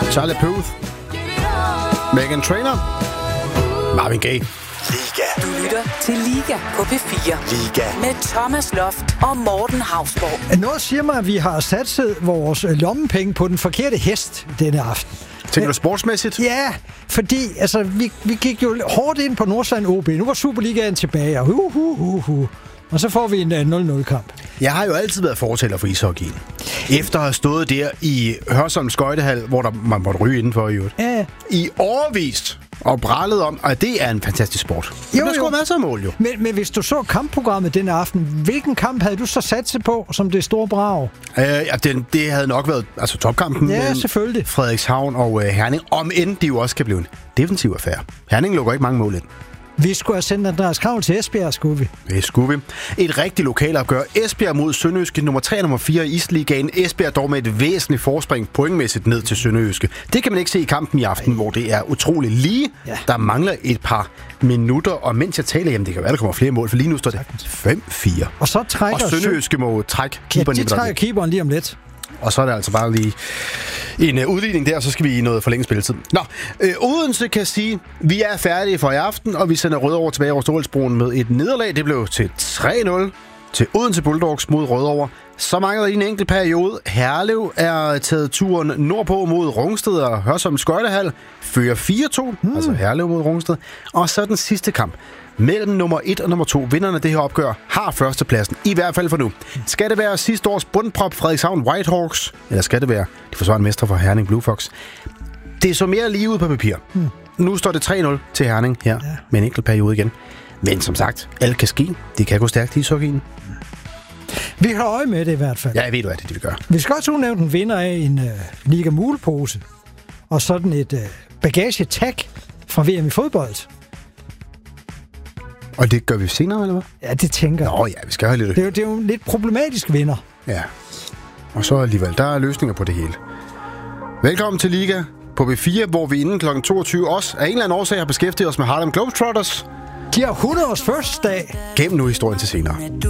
Charlie Puth, Meghan Trainor, Marvin Gaye. Liga. Du lytter til Liga på P4. Liga. Med Thomas Loft og Morten Hausborg. Noget siger mig, at vi har satset vores lommepenge på den forkerte hest denne aften. Tænker du sportsmæssigt? Ja, fordi altså, vi gik jo hårdt ind på Nordsjælland OB. Nu var Superligaen tilbage, og så får vi en 0-0-kamp. Jeg har jo altid været fortæller for ishockeyen. Efter at have stået der i Hørsholm Skøjtehal, hvor man måtte ryge indenfor i øvrigt. Ja. I årevis og brallet om, at det er en fantastisk sport. Jo, der skulle masser af mål, jo. Men hvis du så kampprogrammet denne aften, hvilken kamp havde du så satset på som det store brag? Det havde nok været topkampen mellem selvfølgelig. Frederikshavn og Herning. Om end de jo også kan blive en defensiv affære. Herning lukker ikke mange mål ind. Vi skulle have sendt Andreas Kravl til Esbjerg, skulle vi. Det skulle vi. Et rigtigt lokalopgør. Esbjerg mod Sønderjyske, nummer 3 og nummer 4 i Isligaen. Esbjerg dog med et væsentligt forspring pointmæssigt ned til Sønderjyske. Det kan man ikke se i kampen i aften, hvor det er utroligt lige. Ja. Der mangler et par minutter, og mens jeg taler, jamen det kan være, der kommer flere mål, for lige nu står det 5-4. Og så trækker Sønderjyske må trække keeperen. Ja, de trækker keeperen lige om lidt. Og så er det altså bare lige en udligning der, og så skal vi i noget forlænget spilletid. Nå, Odense kan sige, vi er færdige for i aften, og vi sender Rødovre tilbage over Storebæltsbroen med et nederlag. Det blev til 3-0 til Odense Bulldogs mod Rødovre. Så mangler en enkelt periode. Herlev er taget turen nordpå mod Rungsted og Hørsholm Skøjtehal. Fører 4-2, altså Herlev mod Rungsted. Og så den sidste kamp. Mellem nummer 1 og nummer 2, vinderne af det her opgør, har førstepladsen, i hvert fald for nu. Skal det være sidste års bundprop Frederikshavn Whitehawks, eller skal det være de forsvarende mestre for Herning Blue Fox? Det så mere lige ud på papir. Nu står det 3-0 til Herning her, med en enkelt periode igen. Men som sagt, alt kan ske. Det kan gå stærkt i ishockeyen. Vi har øje med det i hvert fald. Ja, jeg ved, hvad det vil gøre. Vi skal også udnævne en vinder af en Liga Mulepose, og sådan et bagage-tag fra VM i fodbold. Og det gør vi senere, eller hvad? Ja, det tænker jeg. Nå ja, vi skal have lidt. Det er jo en lidt problematisk vinder. Ja. Og så alligevel, der er løsninger på det hele. Velkommen til Liga på B4, hvor vi inden kl. 22 også af en eller anden årsag har beskæftiget os med Harlem Globetrotters. De har 100 års fødselsdag. Gem nu historien til senere.